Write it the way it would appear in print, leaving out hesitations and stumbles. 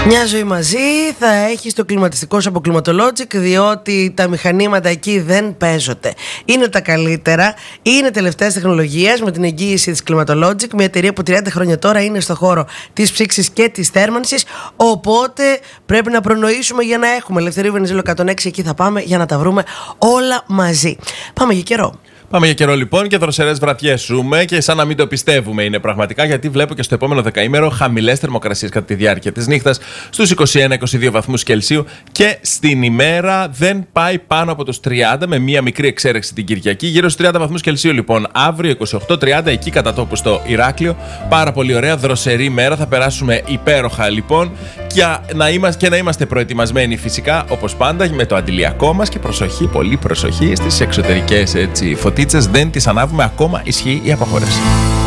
Μια ζωή μαζί θα έχει το κλιματιστικό σου από Climatologic, διότι τα μηχανήματα εκεί δεν παίζονται. Είναι τα καλύτερα, είναι τελευταίας τεχνολογίας με την εγγύηση της Climatologic, μια εταιρεία που 30 χρόνια τώρα είναι στο χώρο της ψήξης και της θέρμανσης. Οπότε πρέπει να προνοήσουμε για να έχουμε. Ελευθερίου Βενιζέλου 106, εκεί θα πάμε για να τα βρούμε όλα μαζί. Πάμε για καιρό. Πάμε για καιρό λοιπόν και δροσερές βραδιές ζούμε και σαν να μην το πιστεύουμε είναι πραγματικά, γιατί βλέπω και στο επόμενο δεκαήμερο χαμηλές θερμοκρασίες κατά τη διάρκεια της νύχτας στους 21-22 βαθμούς Κελσίου και στην ημέρα δεν πάει πάνω από τους 30 με μία μικρή εξαίρεση την Κυριακή. Γύρω στους 30 βαθμούς Κελσίου λοιπόν, αύριο 28-30 εκεί κατά τόπου στο Ηράκλειο. Πάρα πολύ ωραία δροσερή μέρα, θα περάσουμε υπέροχα λοιπόν και να είμαστε προετοιμασμένοι φυσικά όπως πάντα με το αντιλιακό μας και προσοχή, πολύ προσοχή στις εξωτερικές φωτίτσες. Δεν τις ανάβουμε, ακόμα ισχύει η απαγόρευση.